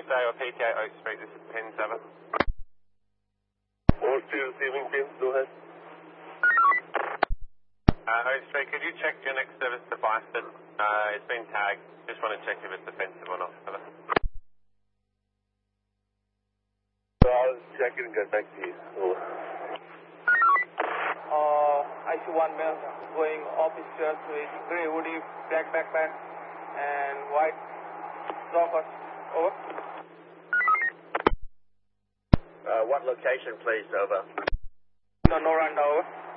Day or PTA Oak Street, this is pin 7. All three receiving pins, go ahead. Oak Street, could you check your next service device that it's been tagged? Just want to check if it's offensive or not. So I'll check it and get back to you. Over. I see one male going officers with grey hoodie, black backpack, and white rockers. Over. What location, please? Over. No run, over.